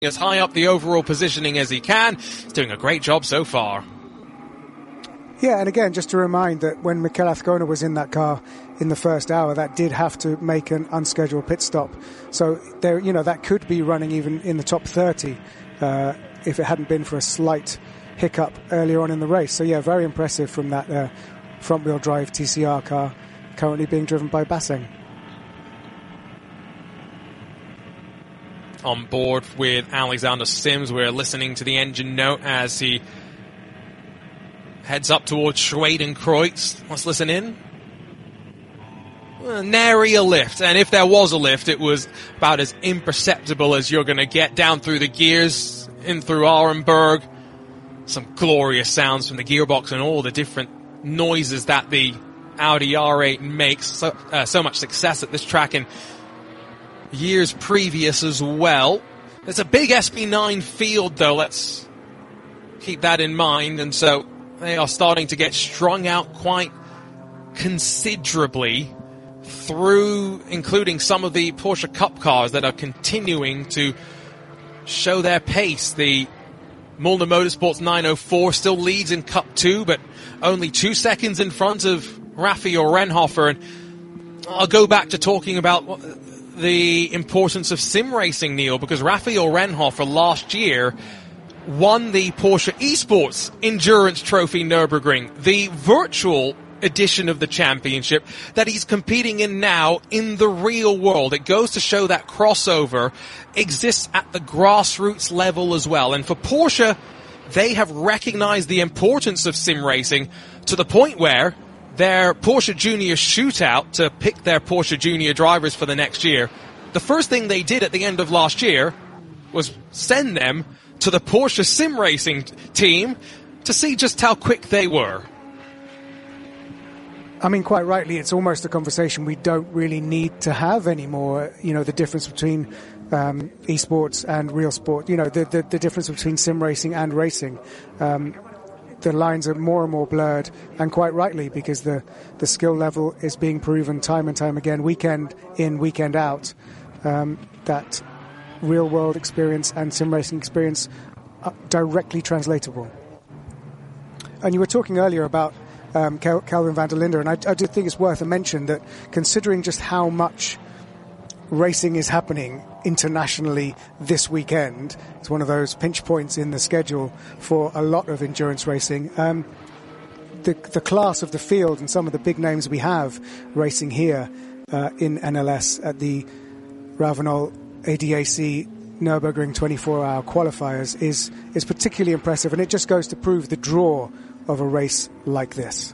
as high up the overall positioning as he can. He's doing a great job so far. Yeah, and again, just to remind that when Mikel Azcona was in that car in the first hour, that did have to make an unscheduled pit stop. So there, that could be running even in the top 30 if it hadn't been for a slight hiccup earlier on in the race. So yeah, very impressive from that front-wheel drive TCR car currently being driven by Basseng. On board with Alexander Sims, we're listening to the engine note as he heads up towards Schwedenkreuz. Let's listen in. Nary a lift, and if there was a lift, it was about as imperceptible as you're going to get down through the gears, in through Arenberg. Some glorious sounds from the gearbox and all the different noises that the Audi R8 makes. So much success at this track in years previous as well. It's a big SB9 field, though. Let's keep that in mind. And so they are starting to get strung out quite considerably through, including some of the Porsche Cup cars that are continuing to show their pace. The Mullner Motorsports 904 still leads in Cup 2, but only 2 seconds in front of Raphael Renhofer. And I'll go back to talking about the importance of sim racing, Neil, because Raphael Renhofer last year won the Porsche Esports Endurance Trophy Nürburgring, the virtual edition of the championship that he's competing in now in the real world. It goes to show that crossover exists at the grassroots level as well. And for Porsche, they have recognized the importance of sim racing to the point where their Porsche Junior shootout to pick their Porsche Junior drivers for the next year, the first thing they did at the end of last year was send them to the Porsche sim racing team to see just how quick they were. I mean, quite rightly, it's almost a conversation we don't really need to have anymore. The difference between esports and real sport, the difference between sim racing and racing. The lines are more and more blurred, and quite rightly, because the skill level is being proven time and time again, weekend in, weekend out, that real-world experience and sim racing experience are directly translatable. And you were talking earlier about Kelvin van der Linde, and I do think it's worth a mention that considering just how much racing is happening internationally this weekend, it's one of those pinch points in the schedule for a lot of endurance racing. The class of the field and some of the big names we have racing here in NLS at the Ravenel ADAC Nürburgring 24-hour qualifiers is particularly impressive, and it just goes to prove the draw of a race like this.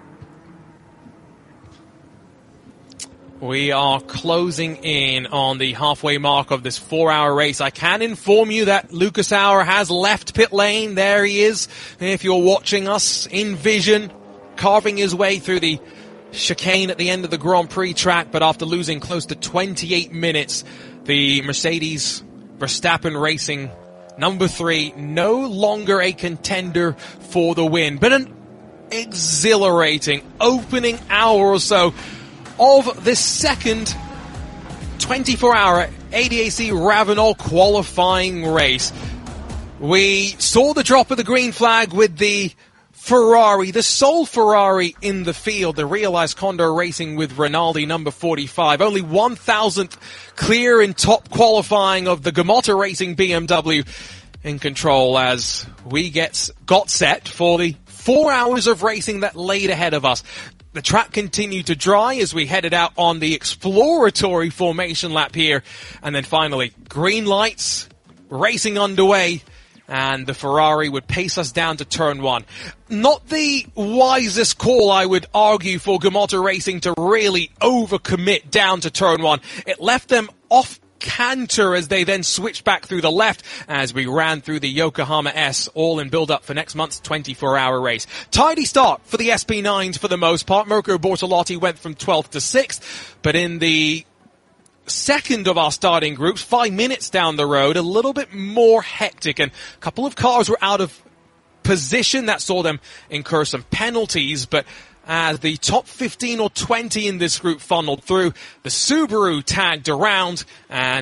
We are closing in on the halfway mark of this 4-hour race. I can inform you that Lucas Auer has left pit lane. There he is. If you're watching us in vision, carving his way through the chicane at the end of the Grand Prix track, but after losing close to 28 minutes, the Mercedes Verstappen Racing number 3 no longer a contender for the win, but an exhilarating opening hour or so of this second 24-hour ADAC Ravenel qualifying race. We saw the drop of the green flag with the Ferrari, the sole Ferrari in the field, the Realized Condor Racing with Rinaldi number 45. Only 1,000th clear in top qualifying of the Gamotta Racing BMW in control as we got set for the 4 hours of racing that laid ahead of us. The track continued to dry as we headed out on the exploratory formation lap here. And then finally, green lights, racing underway, and the Ferrari would pace us down to turn 1. Not the wisest call, I would argue, for Gamotta Racing to really overcommit down to turn 1. It left them off canter as they then switched back through the left as we ran through the Yokohama S, all in build-up for next month's 24-hour race. Tidy start for the SP9s for the most part. Mirko Bortolotti went from 12th to 6th, but in the second of our starting groups, 5 minutes down the road, a little bit more hectic, and a couple of cars were out of position. That saw them incur some penalties, but as the top 15 or 20 in this group funneled through, the Subaru tagged around, and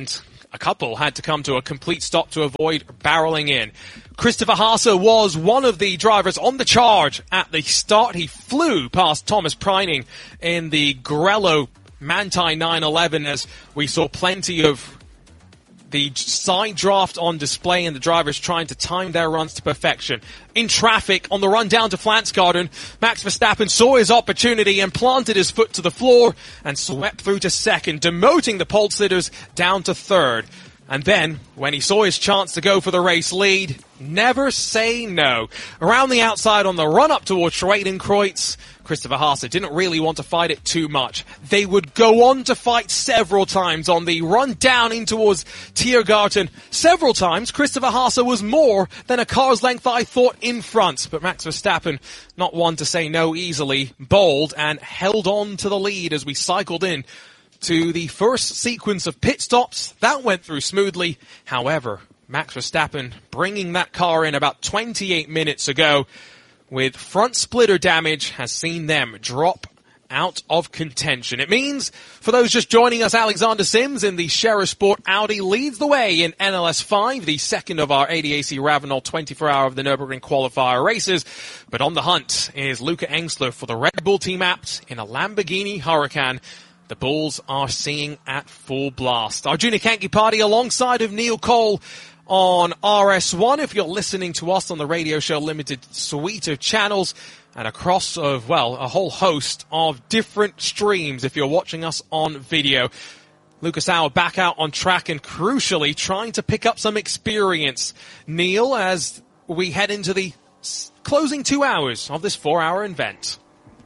a couple had to come to a complete stop to avoid barreling in. Christopher Haase was one of the drivers on the charge at the start. He flew past Thomas Preining in the Grello Manthey 911 as we saw plenty of the side draft on display and the drivers trying to time their runs to perfection. In traffic, on the run down to Flansgarden, Max Verstappen saw his opportunity and planted his foot to the floor and swept through to second, demoting the pole sitters down to third. And then, when he saw his chance to go for the race lead, never say no. Around the outside on the run-up towards Schwedenkreuz, Christopher Haase didn't really want to fight it too much. They would go on to fight several times on the run down in towards Tiergarten. Several times, Christopher Haase was more than a car's length, I thought, in front. But Max Verstappen, not one to say no easily, bowled and held on to the lead as we cycled in to the first sequence of pit stops. That went through smoothly. However, Max Verstappen bringing that car in about 28 minutes ago with front splitter damage has seen them drop out of contention. It means, for those just joining us, Alexander Sims in the Scherer Sport Audi leads the way in NLS 5, the second of our ADAC Ravenel 24-hour of the Nürburgring qualifier races. But on the hunt is Luca Engstler for the Red Bull team Abt in a Lamborghini Huracan. The Bulls are singing at full blast. Arjuna Kankipati alongside of Neil Cole on RS1. If you're listening to us on the Radio Show Limited suite of channels and across of, well, a whole host of different streams if you're watching us on video. Lucas Auer back out on track and crucially trying to pick up some experience. Neil, as we head into the closing 2 hours of this 4-hour event.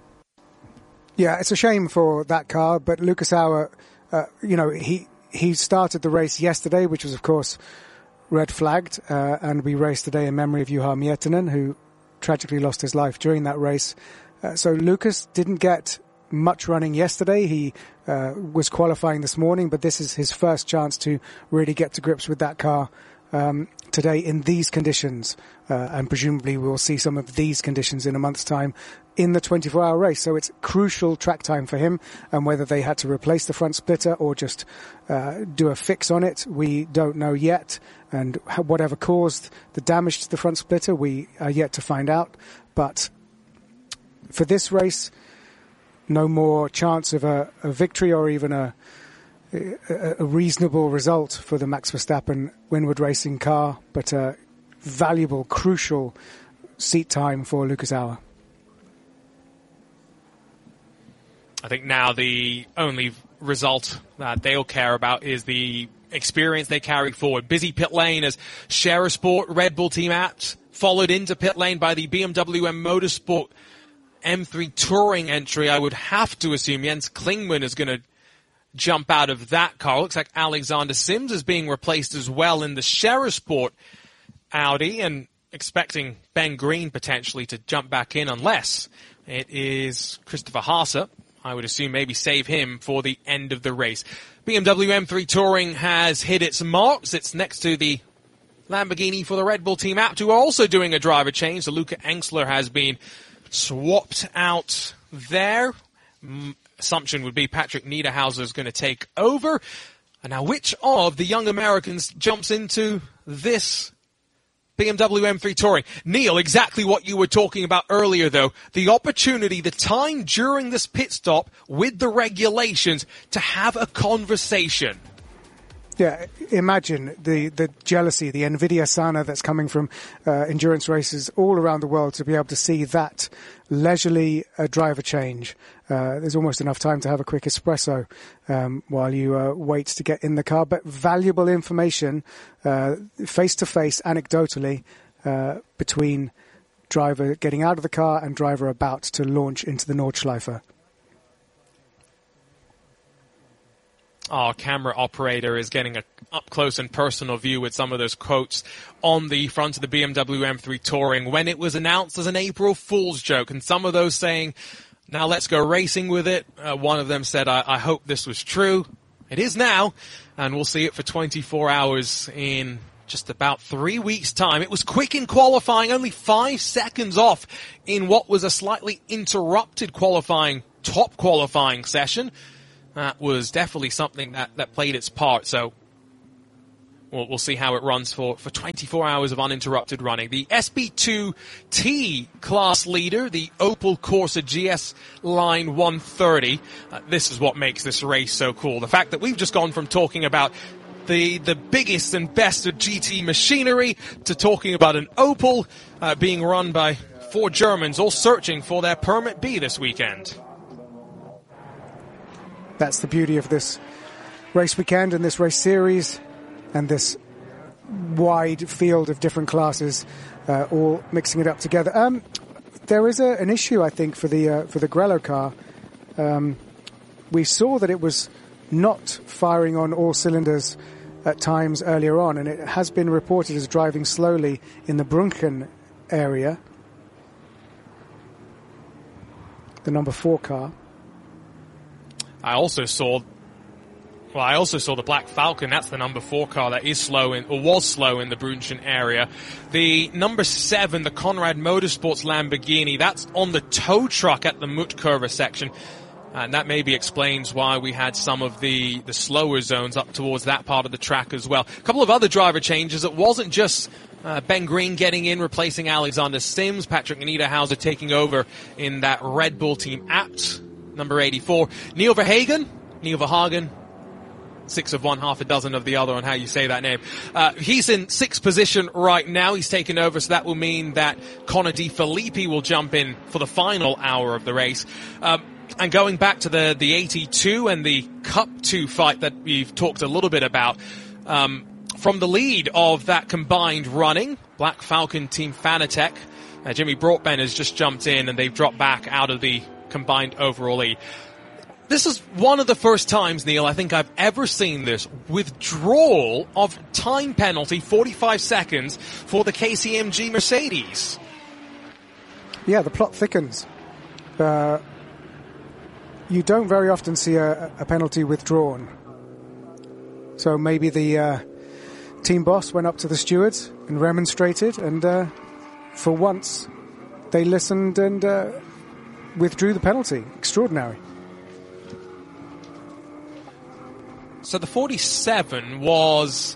Yeah, it's a shame for that car, but Lucas Auer, he started the race yesterday, which was, of course, red flagged, and we raced today in memory of Juha Miettinen, who tragically lost his life during that race. So Lucas didn't get much running yesterday. He was qualifying this morning, but this is his first chance to really get to grips with that car today in these conditions, and presumably we'll see some of these conditions in a month's time in the 24-hour race. So it's crucial track time for him, and whether they had to replace the front splitter or just do a fix on it, we don't know yet. And whatever caused the damage to the front splitter, we are yet to find out. But for this race, no more chance of a victory or even a reasonable result for the Max Verstappen Winward Racing car, but a valuable, crucial seat time for Lucas Auer. I think now the only result that they'll care about is the experience they carry forward. Busy pit lane as Scherer Sport Red Bull team Abt followed into pit lane by the BMW M Motorsport M3 Touring entry. I would have to assume Jens Klingmann is going to jump out of that car. Looks like Alexander Sims is being replaced as well in the Scherer Sport Audi, and expecting Ben Green potentially to jump back in unless it is Christopher Haase. I would assume maybe save him for the end of the race. BMW M3 Touring has hit its marks. It's next to the Lamborghini for the Red Bull team Abt, who are also doing a driver change. So Luca Engstler has been swapped out there. Assumption would be Patrick Niederhauser is going to take over. And now which of the young Americans jumps into this BMW M3 Touring? Neil, exactly what you were talking about earlier, though. The opportunity, the time during this pit stop with the regulations to have a conversation. Yeah, imagine the jealousy, the Nvidia Sana that's coming from endurance races all around the world to be able to see that leisurely driver change. There's almost enough time to have a quick espresso while you wait to get in the car. But valuable information, face-to-face, anecdotally, between driver getting out of the car and driver about to launch into the Nordschleife. Our camera operator is getting an up-close and personal view with some of those quotes on the front of the BMW M3 Touring when it was announced as an April Fool's joke, and some of those saying, now let's go racing with it. One of them said, I hope this was true. It is now, and we'll see it for 24 hours in just about 3 weeks' time. It was quick in qualifying, only 5 seconds off in what was a slightly interrupted top qualifying session. That was definitely something that played its part. So we'll see how it runs for 24 hours of uninterrupted running. The SB2T class leader, the Opel Corsa GS Line 130. This is what makes this race so cool. The fact that we've just gone from talking about the biggest and best of GT machinery to talking about an Opel being run by 4 Germans all searching for their Permit B this weekend. That's the beauty of this race weekend and this race series and this wide field of different classes, all mixing it up together. There is an issue, I think, for the Grello car. We saw that it was not firing on all cylinders at times earlier on, and it has been reported as driving slowly in the Brunken area, the number 4 car. I also saw the Black Falcon. That's the number 4 car that is slow was slow in the Brunchen area. The number 7, the Conrad Motorsports Lamborghini, that's on the tow truck at the Muttkurve section. And that maybe explains why we had some of the slower zones up towards that part of the track as well. A couple of other driver changes. It wasn't just Ben Green getting in, replacing Alexander Sims. Patrick Niederhauser taking over in that Red Bull Team Abt, number 84. Neil Verhagen, 6 of one, half a dozen of the other on how you say that name. He's in 6th position right now. He's taken over, so that will mean that Connor De Filippi will jump in for the final hour of the race. And going back to the 82 and the Cup 2 fight that we've talked a little bit about, from the lead of that combined running, Black Falcon Team Fanatec, Jimmy Brockben has just jumped in and they've dropped back out of the combined overall lead. This is one of the first times, Neil, I think I've ever seen this withdrawal of time penalty, 45 seconds, for the KCMG Mercedes. Yeah, the plot thickens. You don't very often see a penalty withdrawn. So maybe the team boss went up to the stewards and remonstrated, and for once they listened and withdrew the penalty. Extraordinary. So the 47 was,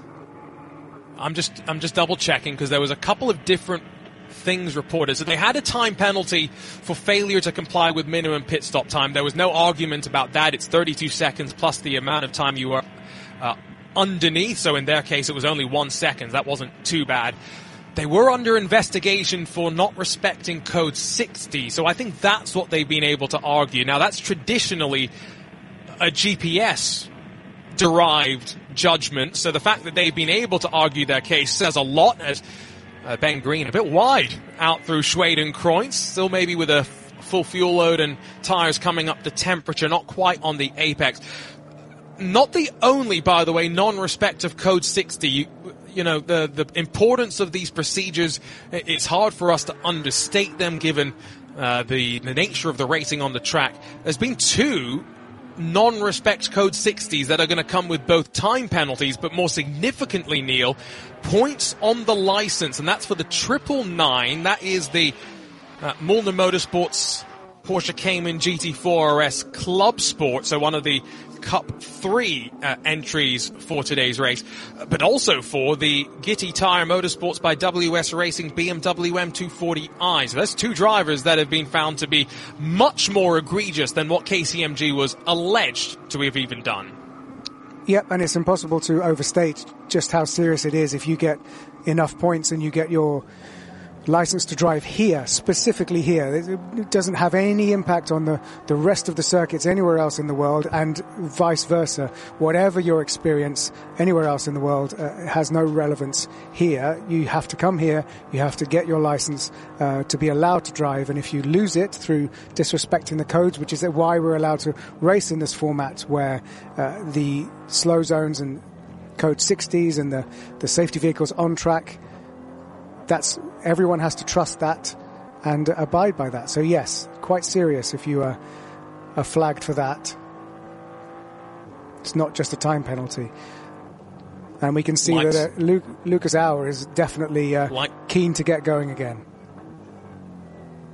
I'm just double checking because there was a couple of different things reported. So they had a time penalty for failure to comply with minimum pit stop time. There was no argument about that. It's 32 seconds plus the amount of time you were underneath. So in their case, it was only 1 second. That wasn't too bad. They were under investigation for not respecting code 60. So I think that's what they've been able to argue. Now that's traditionally a GPS derived judgment. So the fact that they've been able to argue their case says a lot, as Ben Green a bit wide out through Schwedenkreuz, still maybe with a full fuel load and tires coming up to temperature, not quite on the apex. Not the only, by the way, non-respect of code 60. You know, the importance of these procedures, it's hard for us to understate them given the nature of the racing on the track. There's been 2 non-respect code 60s that are going to come with both time penalties, but more significantly, Neil, points on the license, and that's for the 999. That is the Mullner Motorsports Porsche Cayman GT4 RS Club Sport, so one of the Cup 3 entries for today's race, but also for the Gitti Tire Motorsports by WS Racing BMW M240i. So there's 2 drivers that have been found to be much more egregious than what KCMG was alleged to have even done. Yep, and it's impossible to overstate just how serious it is if you get enough points and you get your license to drive here, specifically here. It doesn't have any impact on the rest of the circuits anywhere else in the world, and vice versa. Whatever your experience anywhere else in the world has no relevance here. You have to come here, you have to get your license to be allowed to drive, and if you lose it through disrespecting the codes, which is why we're allowed to race in this format where the slow zones and code 60s and the safety vehicles on track, everyone has to trust that and abide by that. So yes, quite serious if you are flagged for that. It's not just a time penalty. And we can see that Lucas Auer is definitely keen to get going again.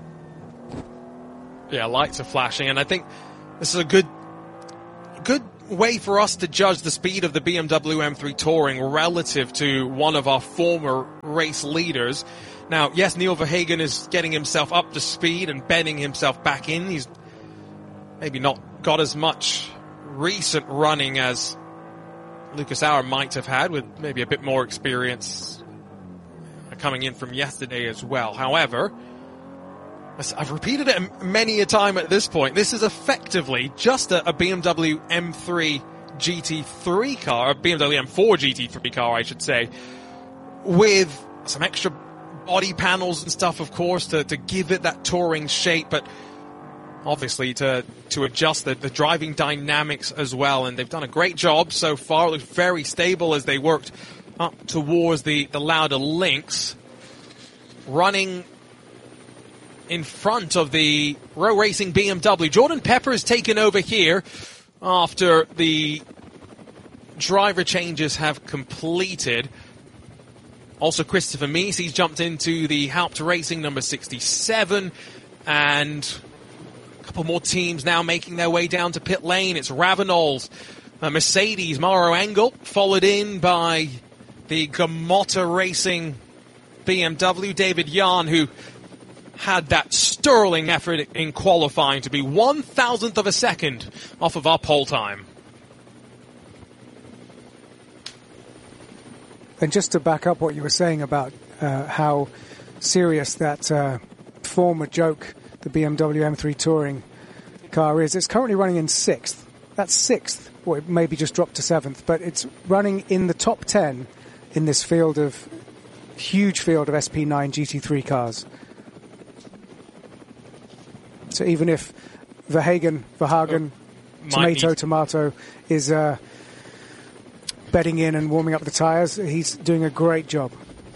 Yeah, lights are flashing, and I think this is a good way for us to judge the speed of the BMW M3 Touring relative to one of our former race leaders. Now, yes, Neil Verhagen is getting himself up to speed and bedding himself back in. He's maybe not got as much recent running as Lucas Auer might have had, with maybe a bit more experience coming in from yesterday as well. However, I've repeated it many a time at this point, this is effectively just a BMW M3 GT3 car, a BMW M4 GT3 car, I should say, with some extra body panels and stuff, of course, to give it that touring shape, but obviously to adjust the driving dynamics as well. And they've done a great job so far. It looks very stable as they worked up towards the Lauda links, running in front of the Row Racing BMW. Jordan Pepper has taken over here after the driver changes have completed. Also, Christopher Meese, he's jumped into the Haupt Racing number 67, and a couple more teams now making their way down to pit lane. It's Ravenol's Mercedes, Mauro Engel, followed in by the Gamotta Racing BMW, David Jahn, who had that sterling effort in qualifying to be 1,000th of a second off of our pole time. And just to back up what you were saying about how serious that former joke the BMW M3 Touring car is, it's currently running in 6th. That's 6th, or it maybe just dropped to 7th, but it's running in the top 10 in this huge field of SP9 GT3 cars. So even if Verhagen, Tomato is bedding in and warming up the tyres, he's doing a great job.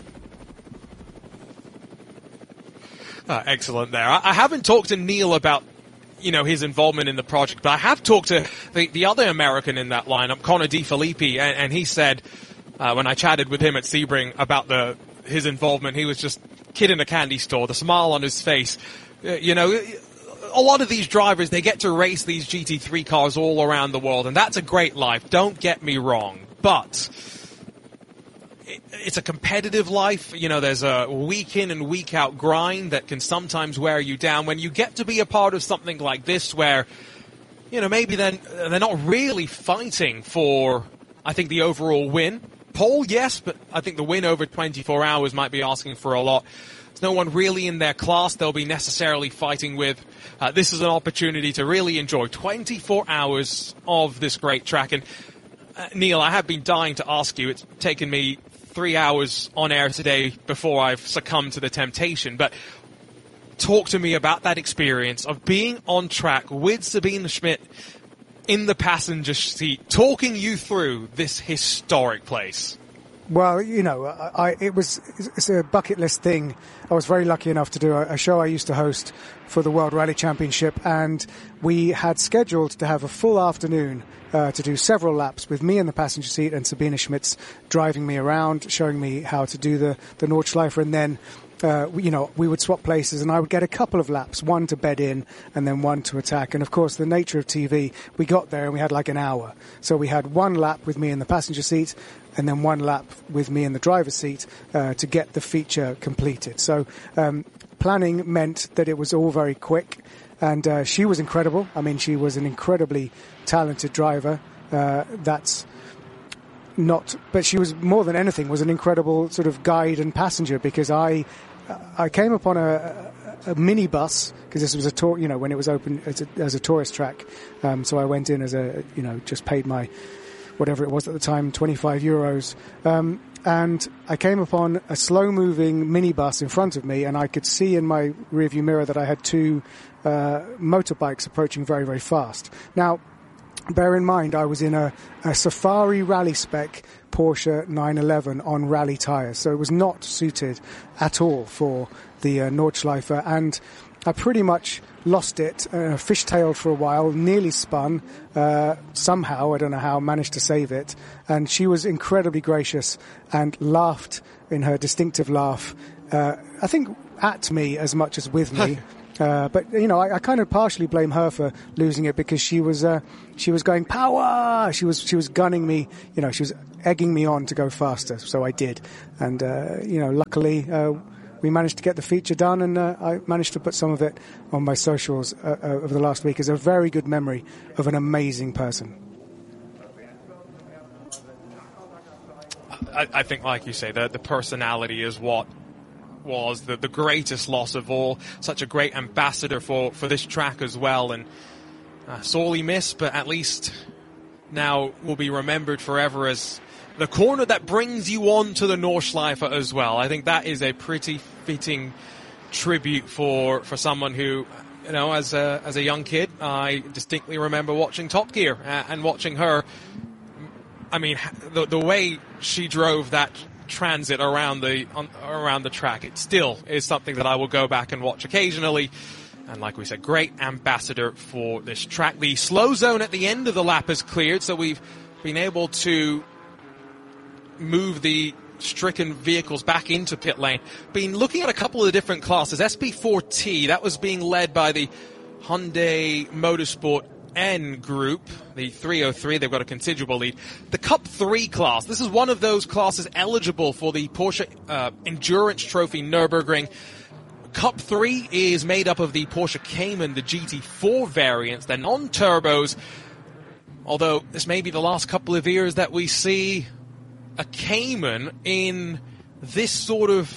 Excellent there. I haven't talked to Neil about, his involvement in the project, but I have talked to the other American in that lineup, Connor DeFilippi, and he said, when I chatted with him at Sebring about his involvement, he was just kid in a candy store, the smile on his face. A lot of these drivers, they get to race these GT3 cars all around the world, and that's a great life, don't get me wrong. But it's a competitive life. There's a week in and week out grind that can sometimes wear you down. When you get to be a part of something like this where, maybe then they're not really fighting for, I think, the overall win. Pole, yes, but I think the win over 24 hours might be asking for a lot. There's no one really in their class they'll be necessarily fighting with. This is an opportunity to really enjoy 24 hours of this great track. And Neil, I have been dying to ask you. It's taken me 3 hours on air today before I've succumbed to the temptation. But talk to me about that experience of being on track with Sabine Schmidt in the passenger seat, talking you through this historic place. Well, it's a bucket list thing. I was very lucky enough to do a show I used to host for the World Rally Championship, and we had scheduled to have a full afternoon to do several laps with me in the passenger seat and Sabine Schmitz driving me around, showing me how to do the Nordschleife, and then we would swap places, and I would get a couple of laps, one to bed in and then one to attack. And of course, the nature of TV, we got there and we had like an hour. So we had one lap with me in the passenger seat and then one lap with me in the driver's seat to get the feature completed. So planning meant that it was all very quick, and she was incredible. I mean, she was an incredibly talented driver. But she was, more than anything, was an incredible sort of guide and passenger, because I came upon a minibus, because this was a tour, when it was open as a tourist track. So I went in as just paid my, whatever it was at the time, 25 euros. And I came upon a slow-moving minibus in front of me, and I could see in my rearview mirror that I had two motorbikes approaching very, very fast. Now, bear in mind, I was in a Safari Rally Spec Porsche 911 on rally tyres, so it was not suited at all for the Nordschleife, and I pretty much lost it, fishtailed for a while, nearly spun, somehow, I don't know how, managed to save it, and she was incredibly gracious and laughed in her distinctive laugh, I think at me as much as with me. But I kind of partially blame her for losing it, because she was going power. She was gunning me. She was egging me on to go faster. So I did, and luckily we managed to get the feature done, and I managed to put some of it on my socials over the last week as a very good memory of an amazing person. I think, like you say, the personality is what was the greatest loss of all. Such a great ambassador for this track as well, and sorely missed, but at least now will be remembered forever as the corner that brings you on to the Nordschleife as well. I think that is a pretty fitting tribute for someone who, as a young kid, I distinctly remember watching Top Gear and watching her. I mean, the way she drove that transit around the track, it still is something that I will go back and watch occasionally. And like we said, great ambassador for this track. The slow zone at the end of the lap is cleared, so we've been able to move the stricken vehicles back into pit lane. Been looking at a couple of the different classes. SP4T, that was being led by the Hyundai Motorsport N group, the 303, they've got a considerable lead. The Cup 3 class, this is one of those classes eligible for the Porsche Endurance Trophy Nürburgring. Cup 3 is made up of the Porsche Cayman, the GT4 variants, the non-turbos, although this may be the last couple of years that we see a Cayman in this sort of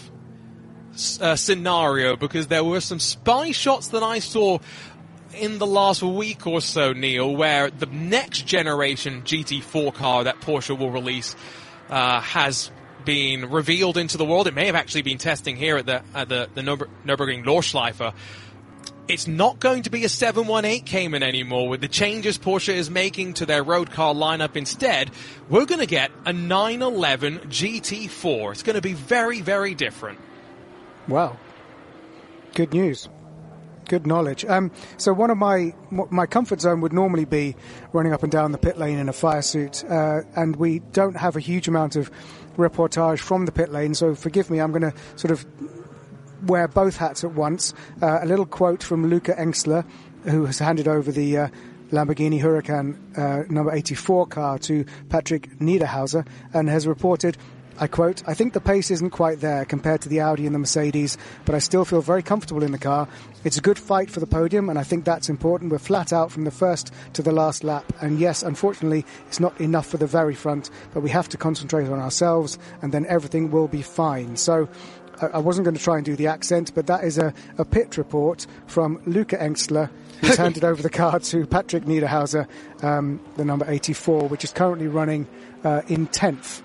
scenario, because there were some spy shots that I saw in the last week or so, Neil, where the next generation GT4 car that Porsche will release has been revealed into the world. It may have actually been testing here at the Nürburgring Nordschleife. It's not going to be a 718 Cayman anymore. With the changes Porsche is making to their road car lineup instead, we're going to get a 911 GT4. It's going to be very, very different. Wow. Good news. Good knowledge. So one of my comfort zone would normally be running up and down the pit lane in a fire suit, and we don't have a huge amount of reportage from the pit lane, so forgive me, I'm going to sort of wear both hats at once. A little quote from Luca Engstler, who has handed over the Lamborghini Huracan number 84 car to Patrick Niederhauser, and has reported, I quote, "I think the pace isn't quite there compared to the Audi and the Mercedes, but I still feel very comfortable in the car. It's a good fight for the podium, and I think that's important. We're flat out from the first to the last lap. And yes, unfortunately, it's not enough for the very front, but we have to concentrate on ourselves, and then everything will be fine." So I wasn't going to try and do the accent, but that is a pit report from Luca Engstler, who's handed over the car to Patrick Niederhauser, the number 84, which is currently running in 10th.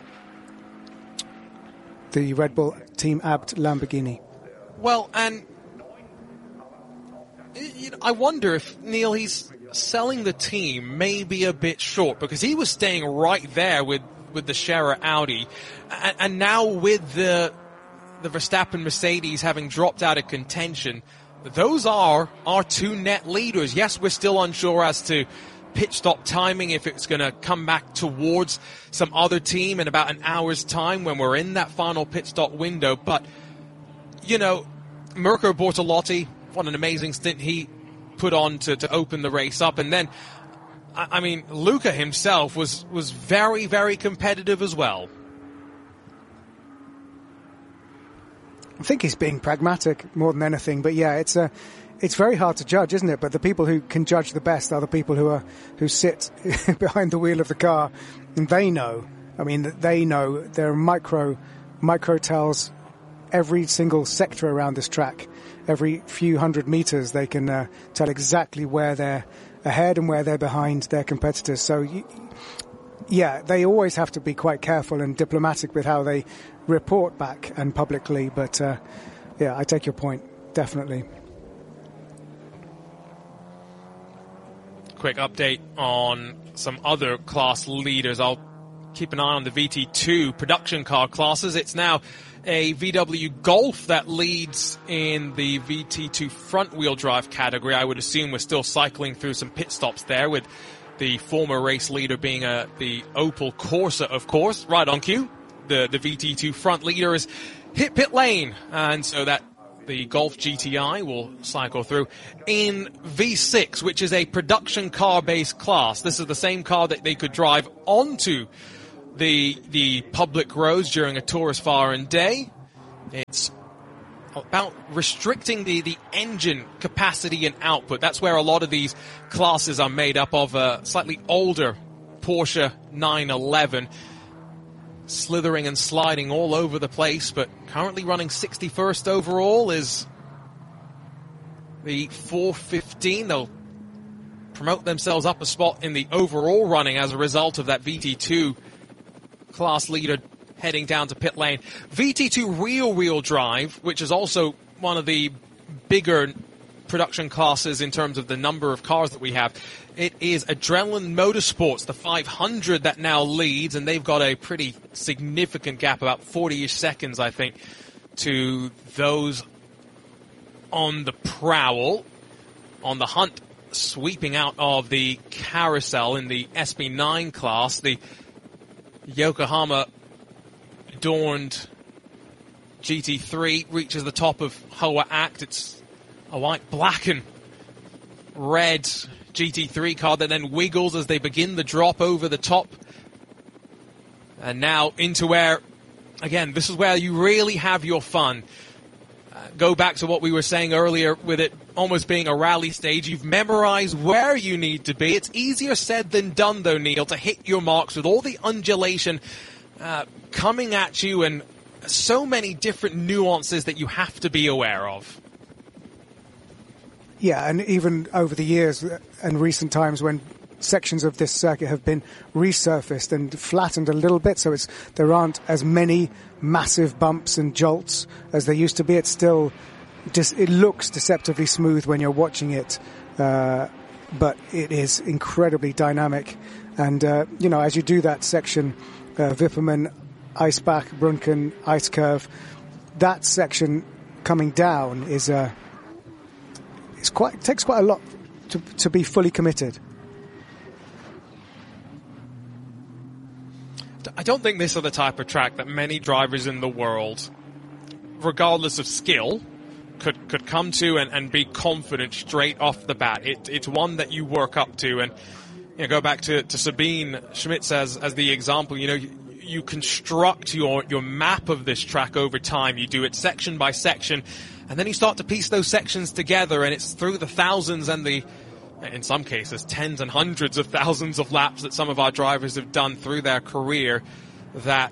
The Red Bull Team Abt Lamborghini. Well, and I wonder if, Neil, he's selling the team maybe a bit short, because he was staying right there with the Scherer Audi, and now with the Verstappen Mercedes having dropped out of contention, those are our two net leaders. Yes, we're still unsure as to pit stop timing, if it's going to come back towards some other team in about an hour's time when we're in that final pit stop window. But, Mirko Bortolotti, what an amazing stint he put on to open the race up. And then, I mean, Luca himself was very, very competitive as well. I think he's being pragmatic more than anything, but yeah, it's very hard to judge, isn't it? But the people who can judge the best are the people who sit behind the wheel of the car, and they know. I mean, they know. There are micro tells every single sector around this track. Every few hundred meters, they can tell exactly where they're ahead and where they're behind their competitors. So, yeah, they always have to be quite careful and diplomatic with how they report back and publicly. But yeah, I take your point, definitely. Quick update on some other class leaders. I'll keep an eye on the VT2 production car classes. It's now a VW Golf that leads in the VT2 front-wheel drive category. I would assume we're still cycling through some pit stops there, with the former race leader being the Opel Corsa, of course. Right on cue. The VT2 front leader has hit pit lane, and so that the Golf GTI will cycle through. In V6, which is a production car-based class, this is the same car that they could drive onto the public roads during a tourist foreign day. It's about restricting the engine capacity and output. That's where a lot of these classes are made up of. A slightly older Porsche 911, slithering and sliding all over the place, but currently running 61st overall is the 415. They'll promote themselves up a spot in the overall running as a result of that VT2 class leader heading down to pit lane. VT2 rear-wheel drive, which is also one of the bigger production classes in terms of the number of cars that we have. It is Adrenaline Motorsports, the 500, that now leads, and they've got a pretty significant gap, about 40-ish seconds, I think, to those on the prowl. On the hunt, sweeping out of the carousel in the SB9 class, the Yokohama adorned GT3 reaches the top of Hoa Act. It's a white, black and red GT3 car that then wiggles as they begin the drop over the top. And now into where, again, this is where you really have your fun. Go back to what we were saying earlier with it almost being a rally stage. You've memorized where you need to be. It's easier said than done, though, Neil, to hit your marks with all the undulation coming at you and so many different nuances that you have to be aware of. Yeah, and even over the years and recent times when sections of this circuit have been resurfaced and flattened a little bit, so there aren't as many massive bumps and jolts as there used to be. It's still it looks deceptively smooth when you're watching it, but it is incredibly dynamic. And as you do that section, Wipperman, Eisbach, Brunken, Ice Curve, that section coming down is it takes quite a lot to be fully committed. I don't think this is the type of track that many drivers in the world, regardless of skill, could come to and be confident straight off the bat. It's one that you work up to, and go back to Sabine Schmitz as the example. You construct your map of this track over time. You do it section by section, and then you start to piece those sections together, and it's through the thousands and in some cases, tens and hundreds of thousands of laps that some of our drivers have done through their career that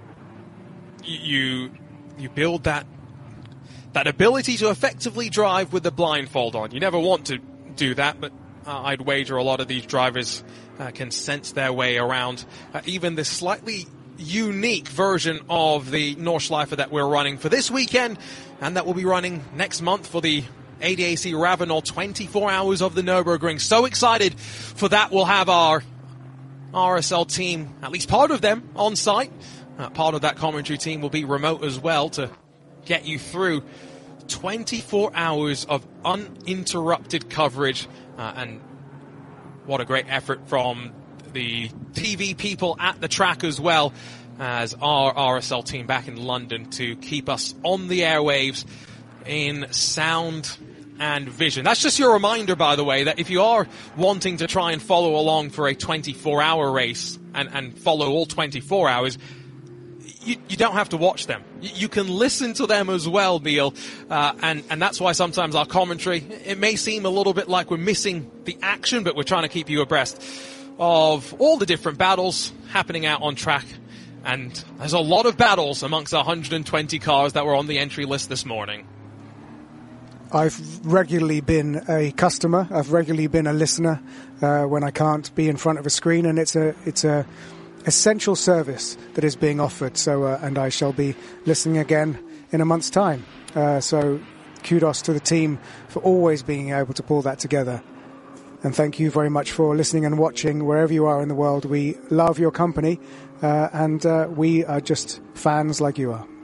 you build that ability to effectively drive with the blindfold on. You never want to do that, but I'd wager a lot of these drivers can sense their way around even this slightly unique version of the Nordschleife that we're running for this weekend, and that will be running next month for the ADAC Ravenel 24 Hours of the Nürburgring. So excited for that. We'll have our RSL team, at least part of them, on site. Part of that commentary team will be remote as well to get you through 24 hours of uninterrupted coverage. And what a great effort from the TV people at the track as well as our RSL team back in London to keep us on the airwaves in sound and vision. That's just your reminder, by the way, that if you are wanting to try and follow along for a 24-hour race and follow all 24 hours, you don't have to watch them. You can listen to them as well, Neil. And that's why sometimes our commentary, it may seem a little bit like we're missing the action, but we're trying to keep you abreast of all the different battles happening out on track. And there's a lot of battles amongst 120 cars that were on the entry list this morning. I've regularly been a customer. I've regularly been a listener when I can't be in front of a screen, and it's a essential service that is being offered. So, and I shall be listening again in a month's time. So, kudos to the team for always being able to pull that together. And thank you very much for listening and watching wherever you are in the world. We love your company, and we are just fans like you are.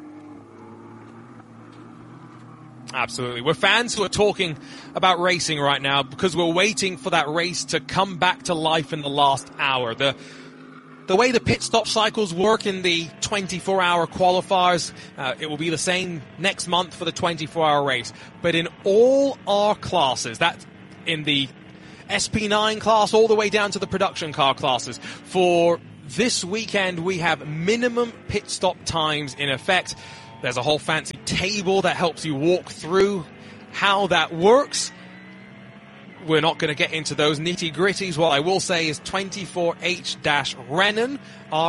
Absolutely. We're fans who are talking about racing right now because we're waiting for that race to come back to life in the last hour. The the way the pit stop cycles work in the 24-hour qualifiers, it will be the same next month for the 24-hour race. But in all our classes, that's in the SP9 class all the way down to the production car classes, for this weekend we have minimum pit stop times in effect. There's a whole fancy table that helps you walk through how that works. We're not going to get into those nitty-gritties. What I will say is 24H-Rennen,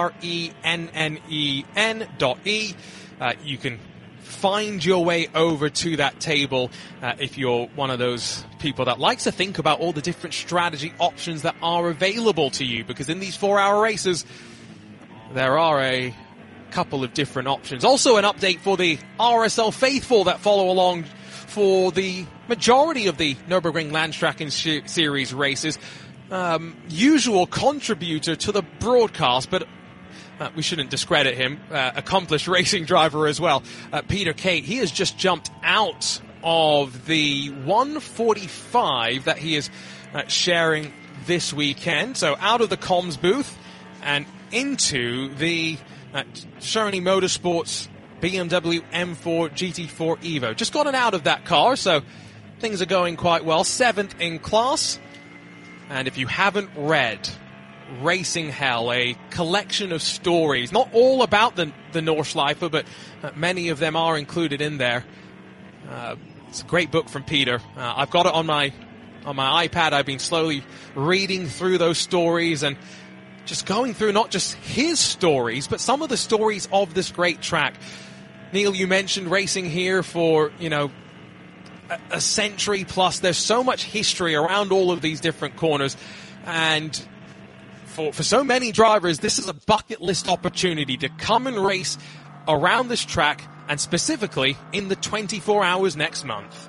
RENNEN.E. You can find your way over to that table if you're one of those people that likes to think about all the different strategy options that are available to you, because in these 4-hour races, there are a couple of different options. Also an update for the RSL faithful that follow along for the majority of the Nürburgring Landstraßen Series races. Usual contributor to the broadcast, but we shouldn't discredit him. Accomplished racing driver as well. Peter Kate, he has just jumped out of the 145 that he is sharing this weekend. So out of the comms booth and into the Sherny Motorsports BMW M4 GT4 Evo. Just gotten out of that car, so things are going quite well. 7th in class. And if you haven't read Racing Hell, a collection of stories, not all about the Nordschleife, but many of them are included in there. It's a great book from Peter. I've got it on my iPad. I've been slowly reading through those stories and just going through not just his stories, but some of the stories of this great track. Neil, you mentioned racing here for, a century plus. There's so much history around all of these different corners. And for so many drivers, this is a bucket list opportunity to come and race around this track, and specifically in the 24 hours next month.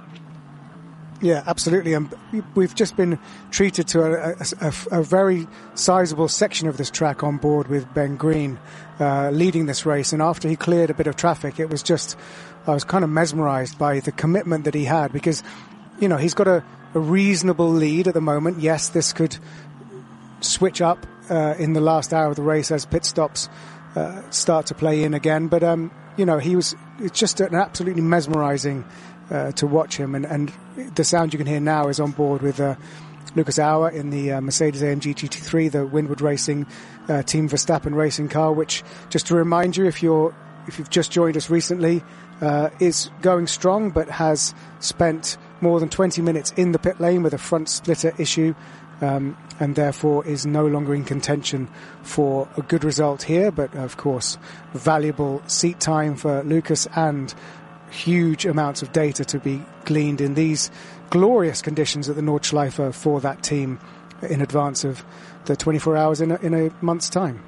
Yeah, absolutely. And we've just been treated to a very sizable section of this track on board with Ben Green leading this race. And after he cleared a bit of traffic, it was just, I was kind of mesmerized by the commitment that he had, because, he's got a reasonable lead at the moment. Yes, this could switch up in the last hour of the race as pit stops start to play in again. But, it's just an absolutely mesmerizing to watch him, and the sound you can hear now is on board with Lucas Auer in the Mercedes-AMG GT3, the Windward Racing Team Verstappen racing car, which, just to remind you, if you've just joined us recently, is going strong, but has spent more than 20 minutes in the pit lane with a front splitter issue, and therefore is no longer in contention for a good result here. But of course, valuable seat time for Lucas and huge amounts of data to be gleaned in these glorious conditions at the Nordschleife for that team in advance of the 24 hours in a month's time.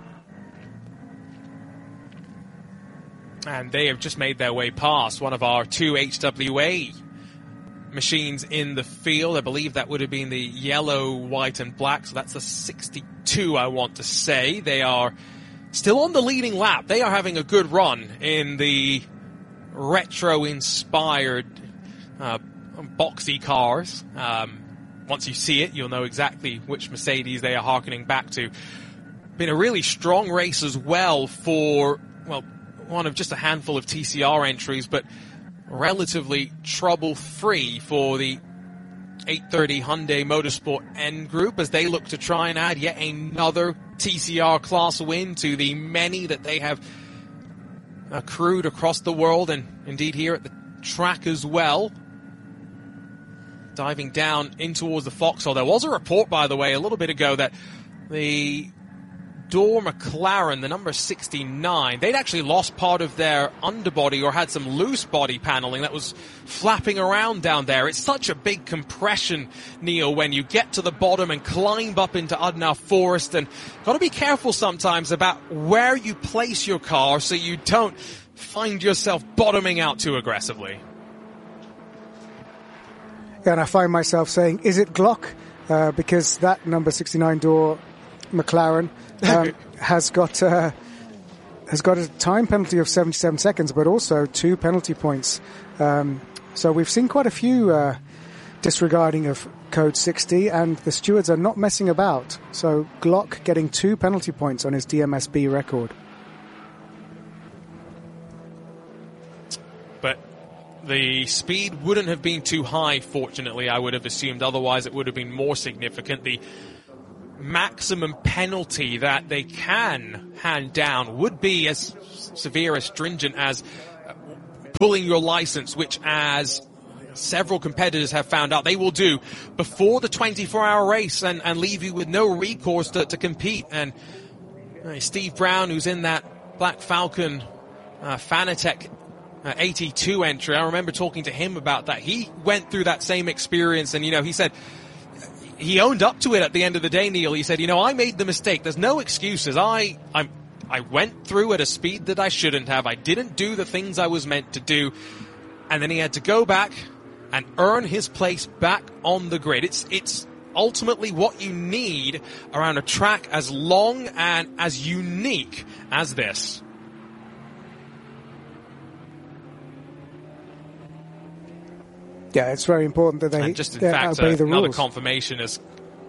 And they have just made their way past one of our two HWA machines in the field. I believe that would have been the yellow, white and black, so that's a 62, I want to say. They are still on the leading lap. They are having a good run in the retro-inspired boxy cars. Once you see it, you'll know exactly which Mercedes they are harkening back to. Been a really strong race as well for, one of just a handful of TCR entries, but relatively trouble-free for the 830 Hyundai Motorsport N Group as they look to try and add yet another TCR class win to the many that they have accrued across the world, and indeed here at the track as well. Diving down in towards the Vauxhall. There was a report, by the way, a little bit ago that the Door McLaren, the number 69, they'd actually lost part of their underbody or had some loose body paneling that was flapping around down there. It's such a big compression, Neil, when you get to the bottom and climb up into Udnau Forest, and got to be careful sometimes about where you place your car so you don't find yourself bottoming out too aggressively. Yeah, and I find myself saying, is it Glock? Because that number 69 Door McLaren has got a time penalty of 77 seconds, but also 2 penalty points. So we've seen quite a few disregarding of code 60, and the stewards are not messing about. So Glock getting 2 penalty points on his DMSB record. But the speed wouldn't have been too high, fortunately, I would have assumed. Otherwise, it would have been more significant. The maximum penalty that they can hand down would be as severe, as stringent as pulling your license, which, as several competitors have found out, they will do before the 24-hour race and leave you with no recourse to compete. And Steve Brown, who's in that Black Falcon Fanatec 82 entry, I remember talking to him about that. He went through that same experience, and, he said he owned up to it at the end of the day, Neil. He said, I made the mistake. There's no excuses. I went through at a speed that I shouldn't have. I didn't do the things I was meant to do. And then he had to go back and earn his place back on the grid. It's ultimately what you need around a track as long and as unique as this. Yeah, it's very important that they and just in fact, obey the another rules. confirmation is...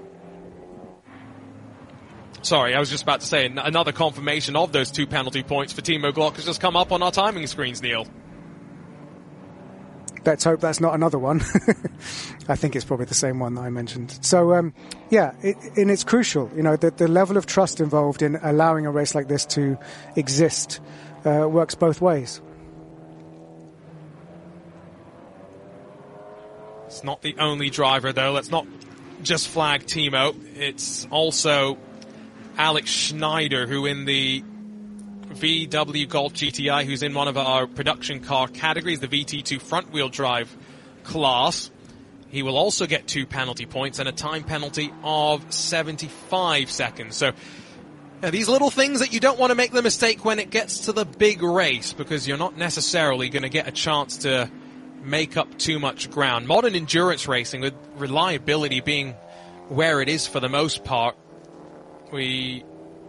Sorry, I was just about to say another confirmation of those 2 penalty points for Timo Glock has just come up on our timing screens, Neil. Let's hope that's not another one. I think it's probably the same one that I mentioned. So, and it's crucial, the level of trust involved in allowing a race like this to exist works both ways. It's not the only driver, though. Let's not just flag Timo. It's also Alex Schneider, who in the VW Golf GTI, who's in one of our production car categories, the VT2 front-wheel drive class. He will also get 2 penalty points and a time penalty of 75 seconds. So these little things that you don't want to make the mistake when it gets to the big race, because you're not necessarily going to get a chance to make up too much ground. Modern endurance racing, with reliability being where it is for the most part, we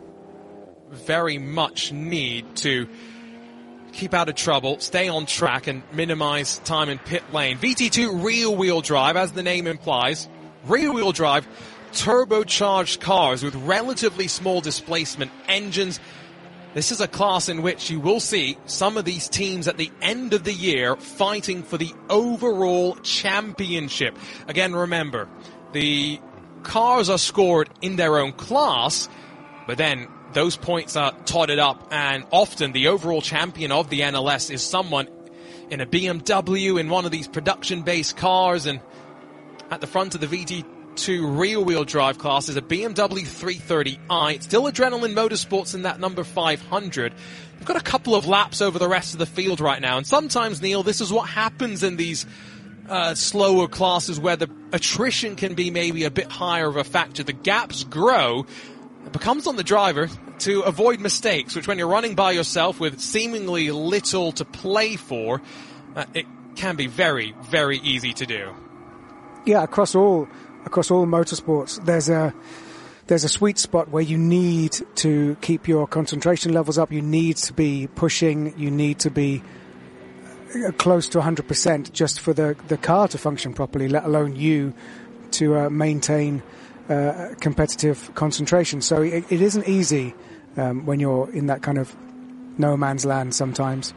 very much need to keep out of trouble, stay on track, and minimize time in pit lane. VT2 rear-wheel drive, as the name implies, rear-wheel drive, turbocharged cars with relatively small displacement engines. This is a class in which you will see some of these teams at the end of the year fighting for the overall championship. Again, remember, the cars are scored in their own class, but then those points are totted up, and often the overall champion of the NLS is someone in a BMW, in one of these production-based cars, and at the front of the VT2 rear-wheel drive class is a BMW 330i. It's still Adrenaline Motorsports in that number 500. We've got a couple of laps over the rest of the field right now, and sometimes, Neil, this is what happens in these slower classes where the attrition can be maybe a bit higher of a factor. The gaps grow. It becomes on the driver to avoid mistakes, which when you're running by yourself with seemingly little to play for, it can be very, very easy to do. Yeah, across all motorsports, there's a sweet spot where you need to keep your concentration levels up. You need to be pushing. You need to be close to 100% just for the car to function properly, let alone you to maintain competitive concentration. So it isn't easy when you're in that kind of no man's land sometimes.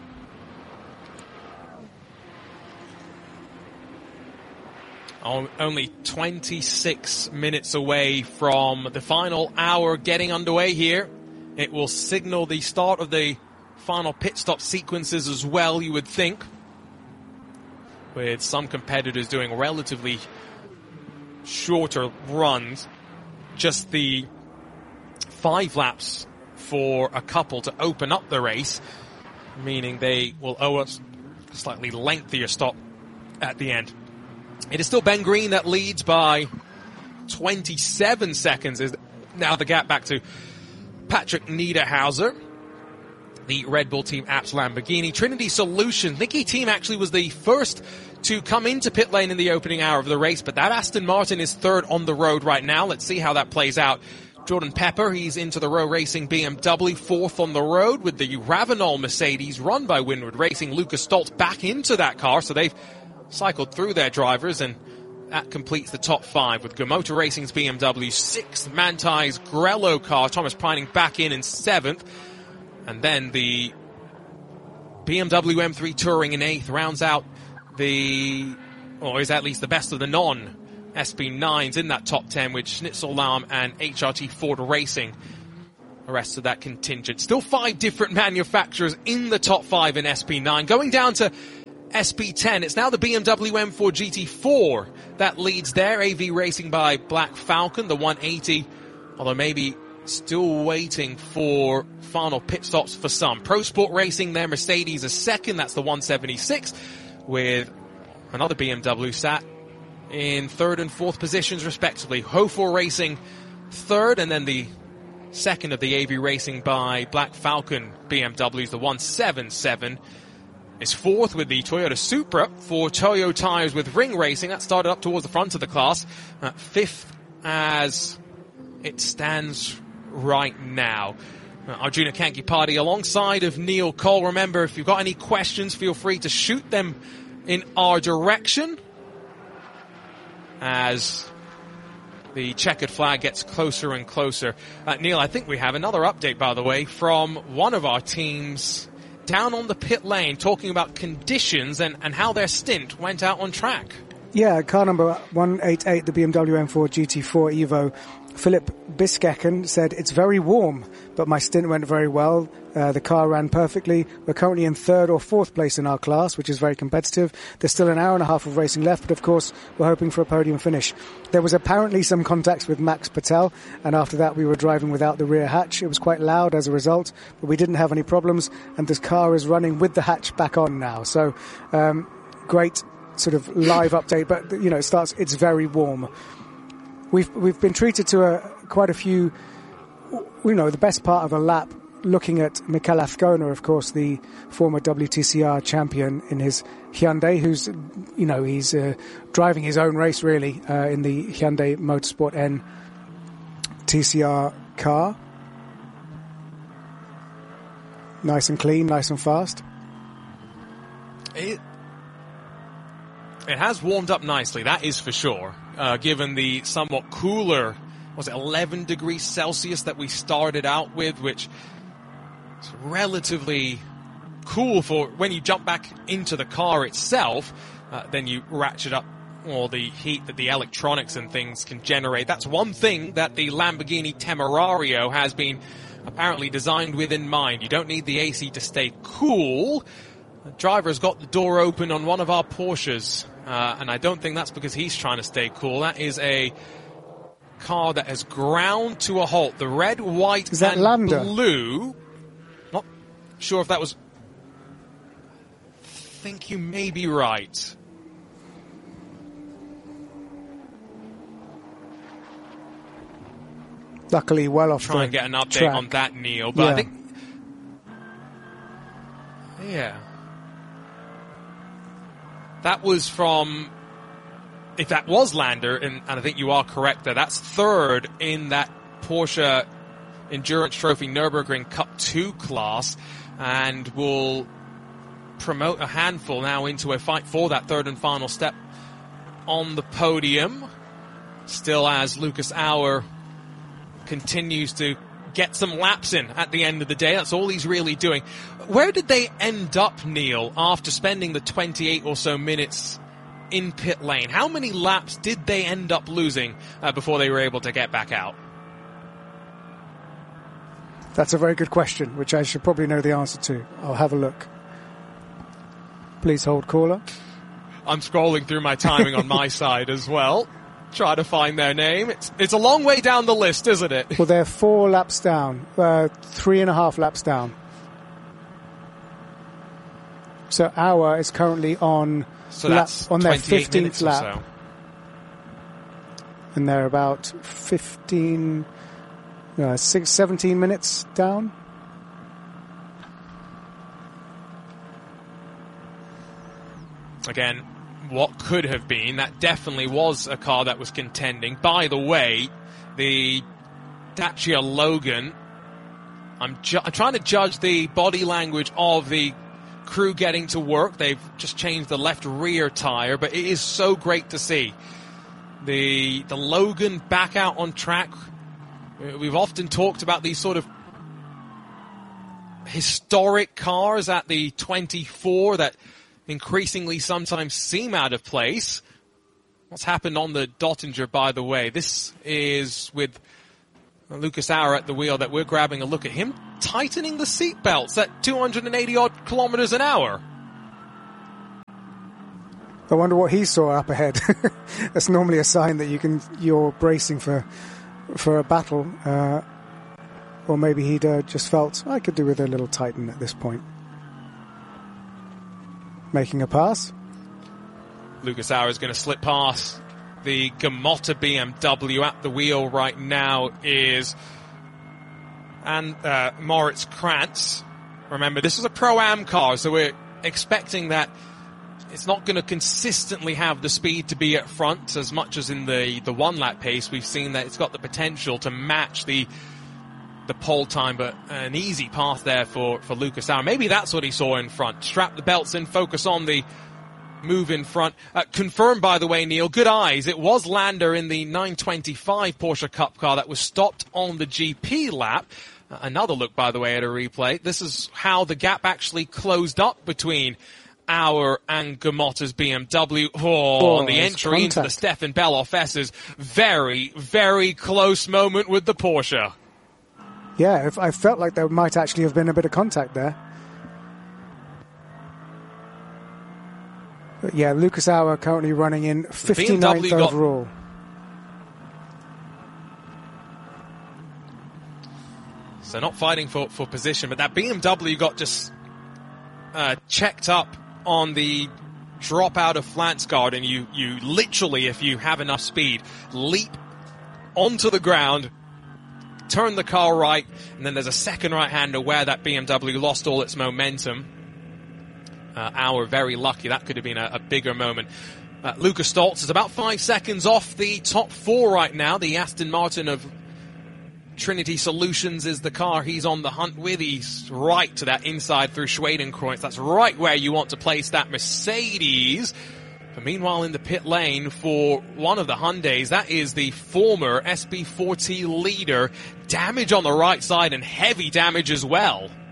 Only 26 minutes away from the final hour getting underway here. It will signal the start of the final pit stop sequences as well, you would think, with some competitors doing relatively shorter runs. Just the 5 laps for a couple to open up the race, meaning they will owe us a slightly lengthier stop at the end. It is still Ben Green that leads by 27 seconds. Is now the gap back to Patrick Niederhauser, the Red Bull Team Apps Lamborghini. Trinity Solutions, Nicky Team actually was the first to come into pit lane in the opening hour of the race, but that Aston Martin is third on the road right now. Let's see how that plays out. Jordan Pepper, he's into the Row Racing BMW, fourth on the road with the Ravenol Mercedes run by Windward Racing. Lucas Stoltz back into that car, so they've cycled through their drivers, and That completes the top 5 with Go Motor Racing's BMW 6th, Mantai's Grello car, Thomas Preining back in 7th, and then the BMW M3 Touring in 8th rounds out or is at least the best of the non-SB9s in that top 10 with Schnitzel Lahm and HRT Ford Racing. The rest of that contingent. Still 5 different manufacturers in the top 5 in SB9. Going down to SB10, it's now the BMW M4 GT4 that leads there. AV Racing by Black Falcon, the 180, although maybe still waiting for final pit stops for some. Pro Sport Racing there, Mercedes is second, that's the 176, with another BMW sat in 3rd and 4th positions respectively. Hofor Racing 3rd, and then the second of the AV Racing by Black Falcon BMWs, the 177, is 4th with the Toyota Supra for Toyo Tires with Ring Racing. That started up towards the front of the class. 5th as it stands right now. Arjuna Kankipati alongside of Neil Cole. Remember, if you've got any questions, feel free to shoot them in our direction as the checkered flag gets closer and closer. Neil, I think we have another update, by the way, from one of our teams down on the pit lane, talking about conditions and how their stint went out on track. Yeah, car number 188, the BMW M4 GT4 Evo. Philip Biskecken said, "It's very warm, but my stint went very well. The car ran perfectly. We're currently in 3rd or 4th place in our class, which is very competitive. There's still an hour and a half of racing left, but of course, we're hoping for a podium finish." There was apparently some contacts with Max Patel, and after that we were driving without the rear hatch. It was quite loud as a result, but we didn't have any problems, and this car is running with the hatch back on now. So, great sort of live update, but it's very warm. We've been treated to quite a few, the best part of a lap, looking at Mikel Azcona, of course, the former WTCR champion in his Hyundai, who's, he's driving his own race really in the Hyundai Motorsport N TCR car. Nice and clean, nice and fast. It has warmed up nicely, that is for sure. Given the somewhat cooler, 11 degrees Celsius that we started out with, which is relatively cool for when you jump back into the car itself, then you ratchet up all the heat that the electronics and things can generate. That's one thing that the Lamborghini Temerario has been apparently designed with in mind. You don't need the AC to stay cool. The driver's got the door open on one of our Porsches, and I don't think that's because he's trying to stay cool. That is a car that has ground to a halt. The red, white, and Landa? Blue. Not sure if that was... I think you may be right. Luckily, well off Try and get an update track on that, Neil. But I think... Yeah. That was from... If that was Lander, and I think you are correct there, that's 3rd in that Porsche Endurance Trophy Nürburgring Cup 2 class, and will promote a handful now into a fight for that 3rd and final step on the podium. Still as Lucas Auer continues to get some laps in at the end of the day. That's all he's really doing. Where did they end up, Neil, after spending the 28 or so minutes in pit lane? How many laps did they end up losing before they were able to get back out? That's a very good question, which I should probably know the answer to. I'll have a look. Please hold, caller. I'm scrolling through my timing on my side as well. Try to find their name. It's a long way down the list, isn't it? Well, they're 4 laps down, 3.5 laps down. So Auer is currently on that's on their 15th lap. Or so. And they're about 17 minutes down. Again, what could have been, that definitely was a car that was contending. By the way, the Dacia Logan, I'm trying to judge the body language of the crew getting to work. They've just changed the left rear tire, but it is so great to see The Logan back out on track. We've often talked about these sort of historic cars at the 24 that increasingly sometimes seem out of place. What's happened on the Dottinger, by the way? This is with Lucas Auer at the wheel that we're grabbing a look at him tightening the seat belts at 280 odd kilometers an hour. I wonder what he saw up ahead. That's normally a sign that you're bracing for a battle, or maybe he'd just felt I could do with a little tighten at this point. Making a pass. Lucas Auer is going to slip past the Gamotta BMW. At the wheel right now is Moritz Krantz. Remember, this is a Pro-Am car, so we're expecting that it's not going to consistently have the speed to be at front as much as in the one-lap pace. We've seen that it's got the potential to match the pole time, but an easy path there for Lucas Auer. Maybe that's what he saw in front. Strap the belts in, focus on the move in front. Confirmed, by the way, Neil, good eyes. It was Lander in the 925 Porsche Cup car that was stopped on the GP lap. Another look, by the way, at a replay. This is how the gap actually closed up between Auer and Gamotta's BMW. On the entry into the Stefan Belloff S's. Very, very close moment with the Porsche. Yeah, I felt like there might actually have been a bit of contact there. But yeah, Lucas Auer currently running in 59th overall. So not fighting for position, but that BMW got just checked up on the drop out of Flansgaard, and you literally, if you have enough speed, leap onto the ground, turn the car right, and then there's a second right-hander where that BMW lost all its momentum. Auer very lucky. That could have been a bigger moment. Lucas Stoltz is about 5 seconds off the top four right now. The Aston Martin of Trinity Solutions is the car he's on the hunt with. He's right to that inside through Schwedenkreuz. That's right where you want to place that Mercedes. But meanwhile, in the pit lane for one of the Hyundais, that is the former SB4T leader. Damage on the right side and heavy damage as well.